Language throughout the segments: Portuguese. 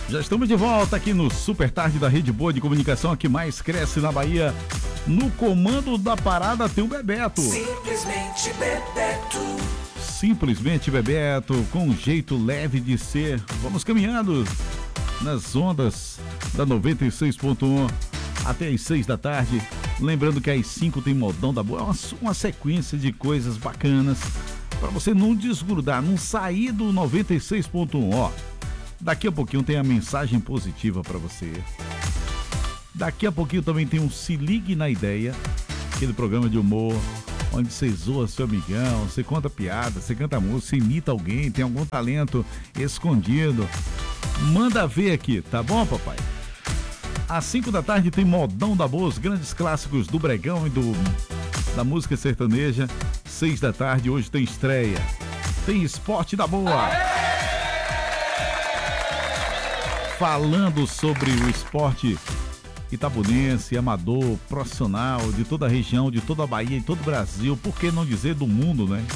Já estamos de volta aqui no Super Tarde da Rede Boa de Comunicação, a que mais cresce na Bahia. No comando da parada tem o Bebeto. Simplesmente Bebeto. Simplesmente Bebeto, com um jeito leve de ser. Vamos caminhando nas ondas da 96.1 até às 6 da tarde. Lembrando que às 5 tem Modão da Boa, uma sequência de coisas bacanas para você não desgrudar, não sair do 96.1, ó. Daqui a pouquinho tem a mensagem positiva para você. Daqui a pouquinho também tem um Se Ligue na Ideia, aquele programa de humor, onde você zoa seu amigão, você conta piada, você canta música, você imita alguém, tem algum talento escondido. Manda ver aqui, tá bom, papai? Às 5 da tarde tem Modão da Boa, os grandes clássicos do Bregão e da música sertaneja. 6 da tarde, hoje tem estreia. Tem Esporte da Boa. Falando sobre o esporte itabunense, amador, profissional, de toda a região, de toda a Bahia e todo o Brasil, por que não dizer do mundo, né?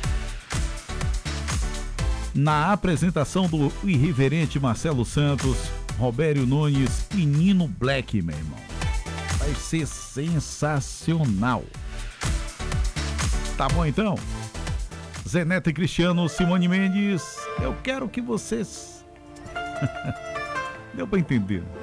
Na apresentação do irreverente Marcelo Santos, Robério Nunes e Nino Black, meu irmão. Vai ser sensacional. Tá bom então? Zé Neto e Cristiano, Simone Mendes, eu quero que vocês... Deu pra entender.